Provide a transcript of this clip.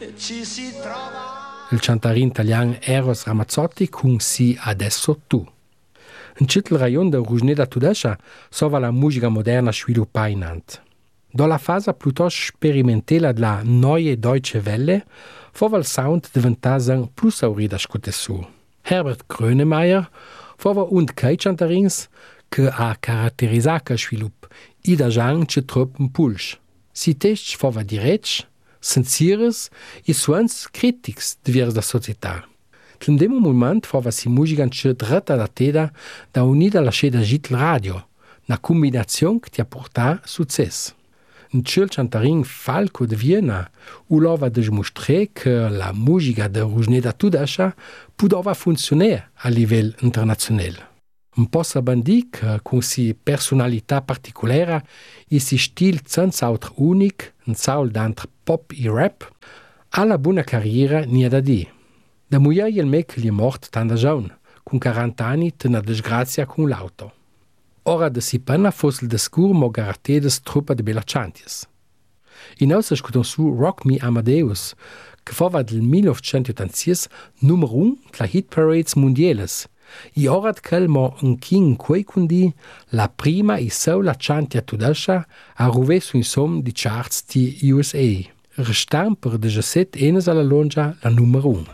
Il cantarin italiano Eros Ramazzotti con Si Adesso Tu. In tutto il rayon de Rusneda Tudescia sova la musica moderna sviluppata in Ant. Dans la fase piuttosto sperimentale della neue Deutsche Welle, fova il sound diventare più saurito ascoltato. Herbert Grönemeyer fova quei cantarins che ha caratterizzato il sviluppo i da Jean che troppo un pulsch. Si test fova direct, sensires e suons critics divers da società. In dem moment fova si musica che dretta da teda da unida la sceda git radio, una combinazione che ti ha portato successo. In quel cantarin Falco de Vienna ulova de mostrare che la musica de Rusneda Tudescia poteva funzionare a livello internazionale. Un po' sabandi che con si personalità particolare e si stil senz'altro unico, un saul d'entre pop e rap, ha la buona carriera ni da di. Da muia il me che gli è morto tanta giovane, con 40 anni, te una disgrazia con l'auto. Ora de si penna fosse il discur mo garantedes truppa de bella chanties. In außer scuton su Rock Me Amadeus, che fava del 1986 numero 1 tra hit parades mondiales, e ora quel mo un king quei cundi la prima e sola chantia tudascia a ruve su insom di charts di USA, restant per 17 enes alla longa la numero 1.